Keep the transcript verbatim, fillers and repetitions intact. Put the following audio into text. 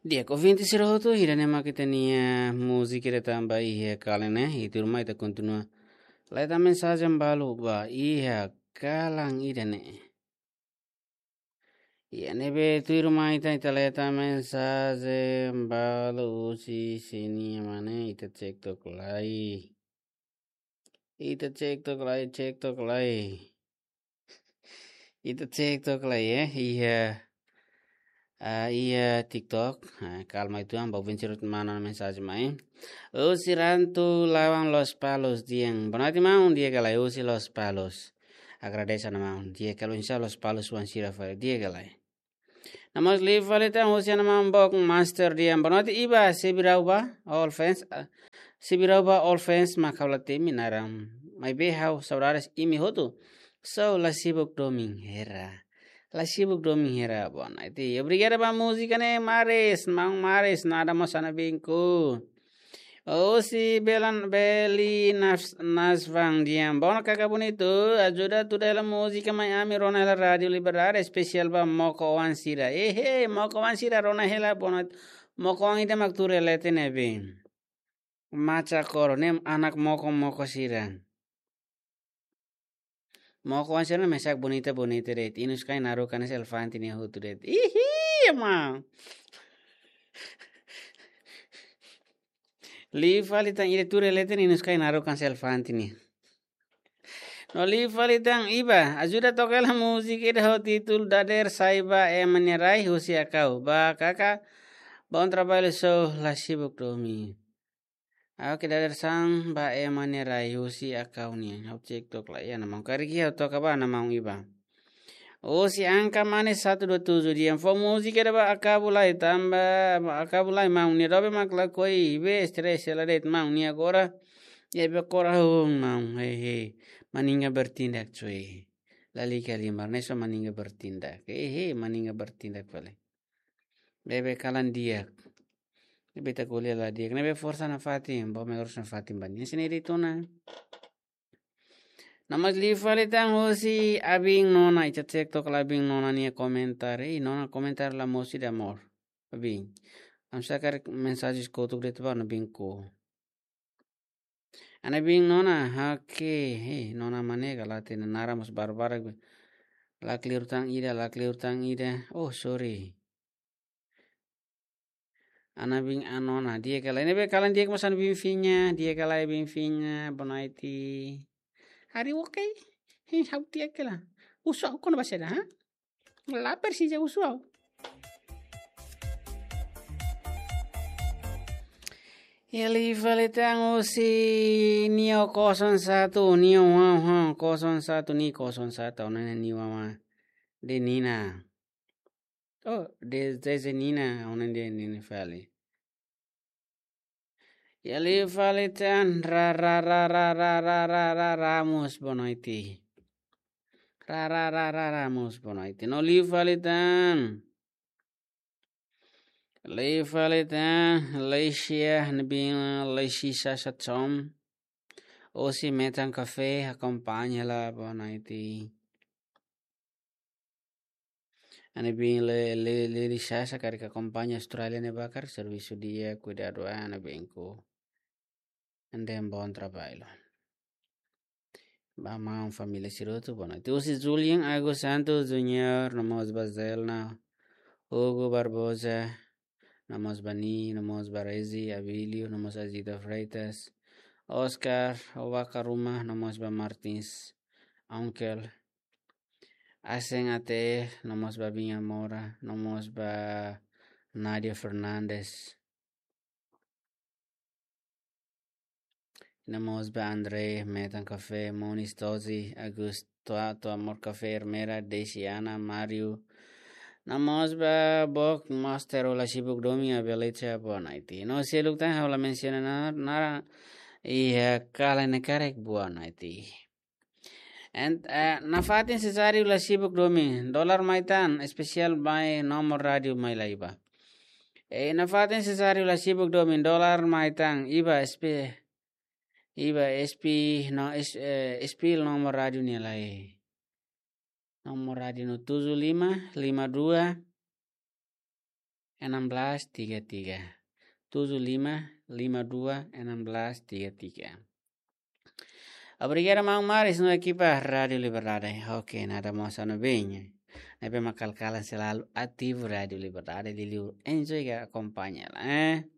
Dia convinti siroto hirane makitania música ira tamba ihe kalene itu rumah ita continua. Leta mensagem balu ba iha kalang irane. Ia nebe tu rumah ita ita leta mensagem balu si sini mane ita cek tok lai. Ita cek tok lai cek tok lai. Ita cek tok lai eh iya. Ah, iya TikTok, ah, calma itu ang bawin sirut mana mensagem mai. Usi rantu lawang los palos diang. Bonati maun dia galai usi los palos. Agradece na maun dia kalau insya los palos wan sira fare dia galai. Namas live vale tang usi na maun bok master diang. Bonati iba sibirauba all fans. ah, Sibirauba all fans makaulate minaram. Mai behau saudades imi hotu. So la sibuk doming hera. La sibuk doming hera bona. Iti obrigada ba música ne mares, mang mares nada mosana binku. Oh si belan beli nas nasvang diam. Bona kakak bonito. Ajuda tu dalam música Miami rona la radio liberar especial ba moko wansira. Eh eh moko wansira rona hela bona. Moko wang ita makture lete nebe. Maca koro nem anak moko moko sirang. Moko wansira mesak bonita bonita ret. Inus kai naru kanes elfanti ni hutu ret. Ihi ma. Li falitan ire ture leten inus kai naru kan elfanti ni. No li falitan iba. Ajuda toca la música ira ho titul dader saiba e manerai husi akau. Ba kaka bon trabalho so la sibuk domi. Aku ke dader sang ba e manerai husi akau ni. Hau cek tok la ya namang kariki hau toka ba namang iba. Oh si angka manis satu dua tujuh dia fo musik ada ba akabulai tambah akabulai mau ni robe mak la koi be stress la det mau ni agora ya be kora hung mau he he maninga bertindak cuy lali kali marneso maninga bertindak he he maninga bertindak pale bebe kalan dia bebe ta kuliah la dia nebe forsa na fatim bo me harus na fatim ban ni sini dituna. Namas lifa letang hosi abing nona icha cek tok la abing nona nia komentar eh nona komentar la mosi de amor abing am sakar mensajes ko tuk det ba na bing ko ana bing nona hake eh nona mane galate na nara mos barbara la clear tang ida la clear tang ida oh sorry ana bing anona dia kala nebe kalan dia masan bing finya dia kala bing finya bonaiti hari okay. Hei, hau tia kela. Usau kono baseda, ha? Lapar sih ja usau. Eli valitang usi nio koson satu nio wow ha koson satu ni koson satu nana ni mama de Nina. Oh, de de Nina onen de Nina fali. Eli valitang ra ra ra ra ra ra ra ra Ramos bonoiti. Ra ra ra ra Ramos bonoiti. No li valitang. Li valitang Leisia nabing Leisia sa tom. O si metan cafe accompagnala bonoiti. Ani bing le le le Leisia carica accompagna Australia ne bakar servicio dia cuidado ana bingko. Andem bon trabalho. Ba ma família siroto bonoiti. O si Julian Ago Santos Junior Namos Bazelna Hugo Barbosa Namos Bani, Namos Barezi, Abilio, Namos Azida Freitas, Oscar, Ovacaruma, Namos Ba Martins, Uncle, Asen Ate, Namos Ba Binha Mora, Namos Ba Nadia Fernandes, Namos Ba André, Metan Café, Monis Tozi, Augusto, To Amor Café, Hermera, Desiana, Mario, Namos ba bok master ola sibuk domi abelicha bonaiti. No si lukta haula menciona nara nara iya kala ne karek bonaiti. And uh, nafatin sesari ola sibuk domi dolar maitan especial by nomor radio mai laiba. E nafatin sesari ola sibuk domi dolar maitan iba sp iba sp no es uh, spil nomor radio ni lai. Nomor radio no tujuh lima lima dua enam belas tiga tiga. tujuh lima lima dua enam belas tiga tiga. Obrigado, Mang Maris, no equipa Radio Liberdade. Oke, nada moça no bem. Nebe makalkala selalu aktif Radio Liberdade. Dili enjoy ga acompaña, eh.